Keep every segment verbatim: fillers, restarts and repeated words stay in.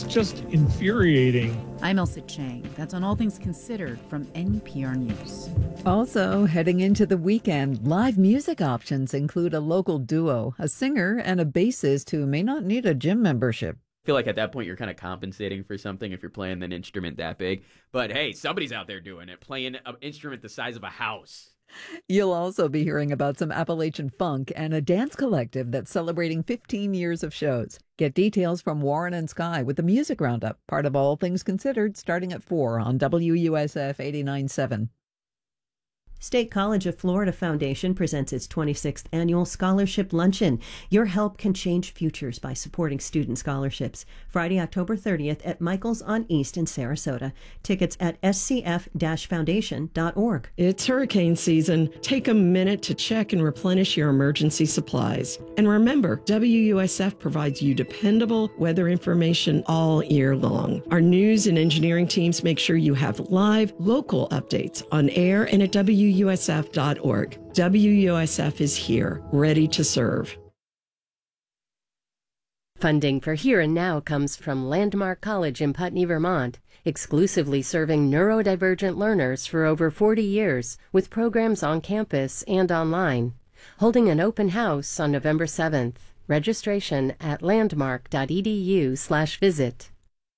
just infuriating. I'm Elsa Chang. That's on All Things Considered from N P R News. Also, heading into the weekend, live music options include a local duo, a singer, and a bassist who may not need a gym membership. I feel like at that point you're kind of compensating for something if you're playing an instrument that big. But hey, somebody's out there doing it, playing an instrument the size of a house. You'll also be hearing about some Appalachian funk and a dance collective that's celebrating fifteen years of shows. Get details from Warren and Sky with the Music Roundup, part of All Things Considered, starting at four on W U S F eighty-nine point seven. State College of Florida Foundation presents its twenty-sixth annual Scholarship Luncheon. Your help can change futures by supporting student scholarships. Friday, October thirtieth at Michael's on East in Sarasota. Tickets at s c f dash foundation dot org. It's hurricane season. Take a minute to check and replenish your emergency supplies. And remember, W U S F provides you dependable weather information all year long. Our news and engineering teams make sure you have live, local updates on air and at W U S F dot org. W U S F is here, ready to serve. Funding for Here and Now comes from Landmark College in Putney, Vermont, exclusively serving neurodivergent learners for over forty years, with programs on campus and online. Holding an open house on November seventh. Registration at landmark dot e d u slash visit.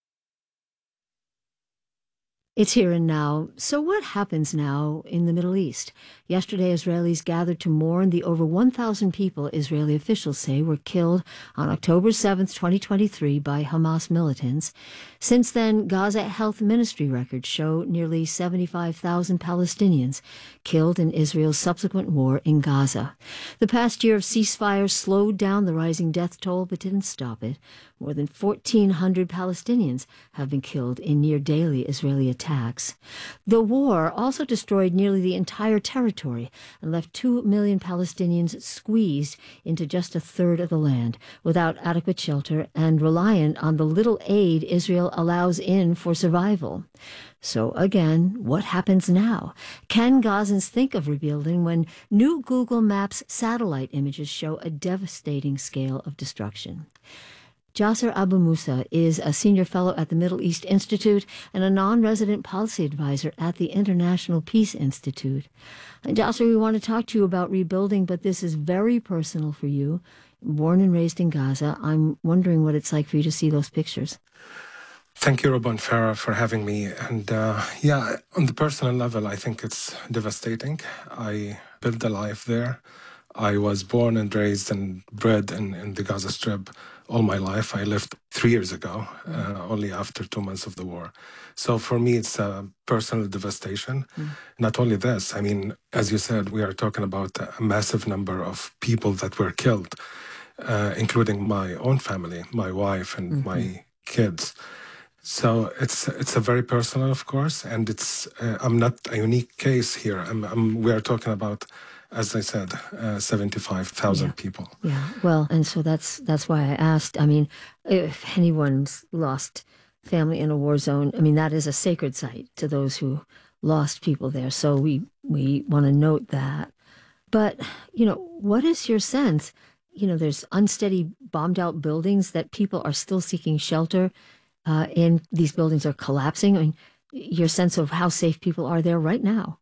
It's Here and Now. So what happens now in the Middle East? Yesterday, Israelis gathered to mourn the over one thousand people Israeli officials say were killed on October seventh, twenty twenty-three by Hamas militants. Since then, Gaza Health Ministry records show nearly seventy-five thousand Palestinians killed in Israel's subsequent war in Gaza. The past year of ceasefire slowed down the rising death toll but didn't stop it. More than fourteen hundred Palestinians have been killed in near-daily Israeli attacks. The war also destroyed nearly the entire territory and left two million Palestinians squeezed into just a third of the land, without adequate shelter and reliant on the little aid Israel allows in for survival. So again, what happens now? Can Gazans think of rebuilding when new Google Maps satellite images show a devastating scale of destruction? Jasser Abu Musa is a senior fellow at the Middle East Institute and a non-resident policy advisor at the International Peace Institute. And Jasser, we want to talk to you about rebuilding, but this is very personal for you. Born and raised in Gaza, I'm wondering what it's like for you to see those pictures. Thank you, Robin Farah, for having me. And uh, yeah, on the personal level, I think it's devastating. I built a life there. I was born and raised and bred in, in the Gaza Strip all my life. I left three years ago, uh, only after two months of the war. So for me, it's a personal devastation. Mm. Not only this, I mean, as you said, we are talking about a massive number of people that were killed, uh, including my own family, my wife and mm-hmm. my kids. So it's it's a very personal, of course, and it's uh, I'm not a unique case here. I'm, I'm we are talking about, as I said, uh, seventy-five thousand yeah. people. Yeah, well, and so that's that's why I asked. I mean, if anyone's lost family in a war zone, I mean, that is a sacred site to those who lost people there. So we, we want to note that. But, you know, what is your sense? You know, there's unsteady bombed out buildings that people are still seeking shelter uh, in. These buildings are collapsing. I mean, your sense of how safe people are there right now?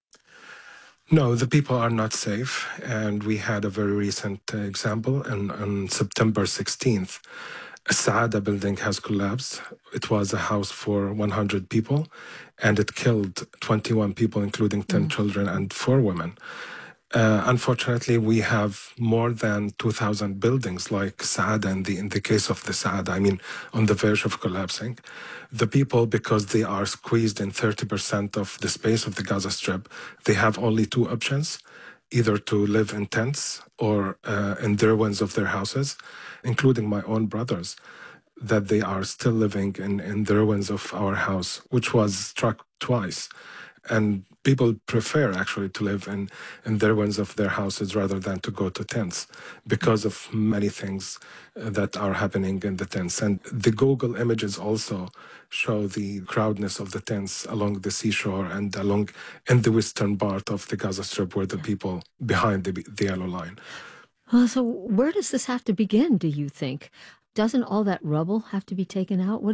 No, the people are not safe. And we had a very recent uh, example. And on September sixteenth, a Saada building has collapsed. It was a house for one hundred people, and it killed twenty-one people, including ten mm. children and four women. Uh, unfortunately, we have more than two thousand buildings like Saada in the, in the case of the Saada, I mean, on the verge of collapsing. The people, because they are squeezed in thirty percent of the space of the Gaza Strip, they have only two options, either to live in tents or uh, in the ruins of their houses, including my own brothers, that they are still living in, in the ruins of our house, which was struck twice. And people prefer actually to live in, in the ruins of their houses rather than to go to tents because of many things that are happening in the tents. And the Google images also show the crowdedness of the tents along the seashore and along in the western part of the Gaza Strip where the people behind the, the yellow line. Well, so where does this have to begin, do you think? Doesn't all that rubble have to be taken out? What